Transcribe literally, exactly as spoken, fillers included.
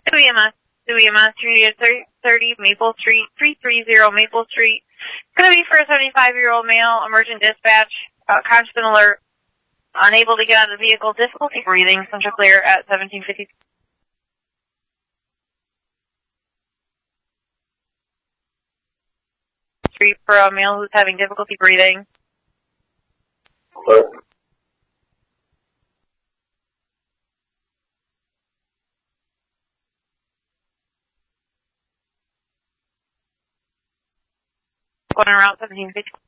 two E M S, two E M S, Unit thirty Maple Street, three thirty Maple Street. It's going to be for a seventy-five-year-old male, emergent dispatch, uh, constant alert, unable to get out of the vehicle, difficulty breathing, central clear at seventeen fifty. Street for a male who's having difficulty breathing. Hello? Going around seventeen fifty.